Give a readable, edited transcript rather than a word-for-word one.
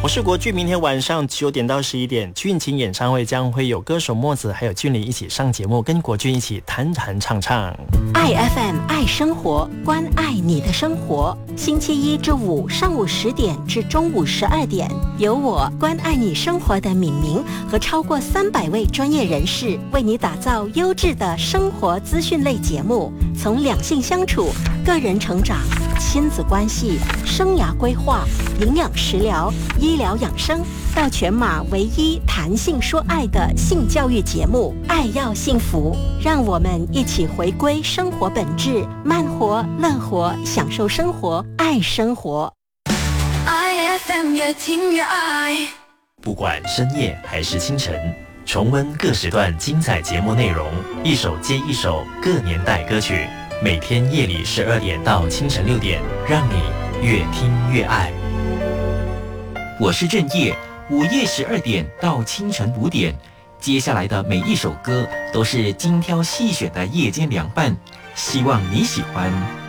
我是国剧，明天晚上9点到11点，俊琴演唱会将会有歌手墨子还有俊霖一起上节目，跟国军一起弹弹唱唱。 爱 FM 爱生活，关爱你的生活。星期一至五上午10点至中午12点，由我关爱你生活的敏明和超过300位专业人士为你打造优质的生活资讯类节目，从两性相处、个人成长、亲子关系、生涯规划、营养食疗、医疗养生，到全马唯一谈性说爱的性教育节目《爱要幸福》，让我们一起回归生活本质，慢活、乐活，享受生活，爱生活。 IFM 越听越爱。 不管深夜还是清晨，重温各时段精彩节目内容，一首接一首各年代歌曲，每天夜里12点到清晨6点，让你越听越爱。 我是正业，午夜12点到清晨5点，接下来的每一首歌都是精挑细选的夜间凉拌，希望你喜欢。